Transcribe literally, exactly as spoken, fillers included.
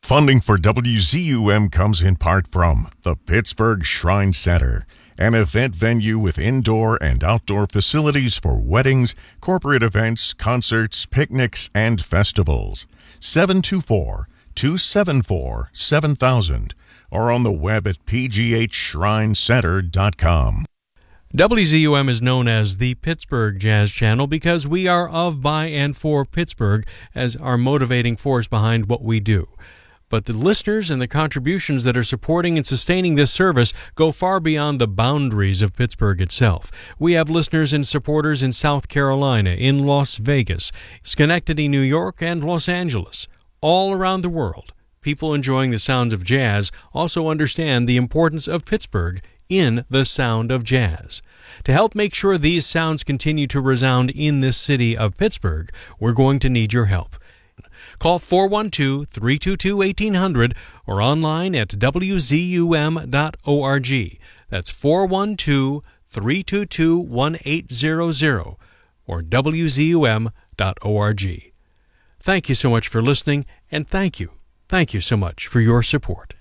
Funding for W Z U M comes in part from the Pittsburgh Shrine Center, an event venue with indoor and outdoor facilities for weddings, corporate events, concerts, picnics, and festivals. seven two four, two seven four, seven thousand or on the web at p g h shrine center dot com. W Z U M is known as the Pittsburgh Jazz Channel because we are of, by, and for Pittsburgh as our motivating force behind what we do. But the listeners and the contributions that are supporting and sustaining this service go far beyond the boundaries of Pittsburgh itself. We have listeners and supporters in South Carolina, in Las Vegas, Schenectady, New York, and Los Angeles. All around the world, people enjoying the sounds of jazz also understand the importance of Pittsburgh in the sound of jazz. To help make sure these sounds continue to resound in this city of Pittsburgh, we're going to need your help. Call four one two, three two two, eighteen hundred or online at w z u m dot org. That's four one two, three two two, one eight zero zero or w z u m dot org. Thank you so much for listening, and thank you, thank you so much for your support.